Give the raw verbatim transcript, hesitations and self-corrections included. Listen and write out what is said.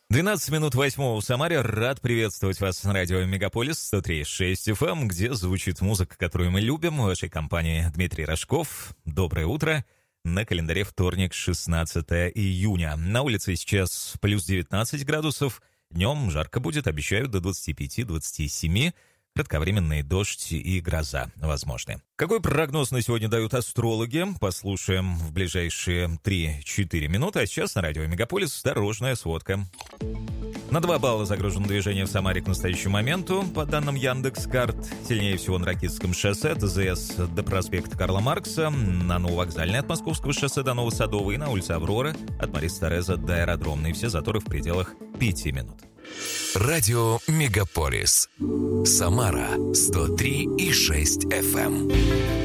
двенадцать минут восьмого в Самаре. Рад приветствовать вас на радио Мегаполис сто три и шесть эф эм, где звучит музыка, которую мы любим. В вашей компании Дмитрий Рожков. Доброе утро. На календаре вторник, шестнадцатое июня. На улице сейчас плюс девятнадцать градусов. Днем жарко будет, обещают до двадцати пяти — двадцати семи. Кратковременный дождь и гроза возможны. Какой прогноз на сегодня дают астрологи? Послушаем в ближайшие три-четыре минуты. А сейчас на радио Мегаполис дорожная сводка. На два балла загружено движение в Самаре к настоящему моменту. По данным Яндекс.Карт, сильнее всего на Ракитском шоссе, ТЗС до проспекта Карла Маркса, на Нововокзальной от Московского шоссе до Новосадовой и на улице Авроры от Мариса Тореза до Аэродромной. Все заторы в пределах пяти минут. Радио Мегаполис. Самара сто три и шесть эф эм.